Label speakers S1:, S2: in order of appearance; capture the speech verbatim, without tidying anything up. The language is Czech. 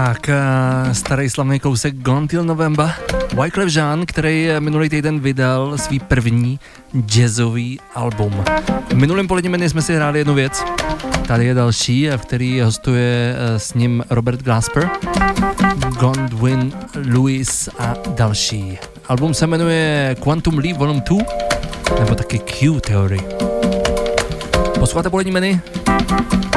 S1: Tak, starý slavný kousek Gone Till November. Wyclef Jean, který minulý týden vydal svý první jazzový album. V minulém polední menu jsme si hráli jednu věc. Tady je další, v který hostuje s ním Robert Glasper, Godwin Lewis a další. Album se jmenuje Quantum Leap Volume dva, nebo taky Q Theory. Posloucháte polední menu?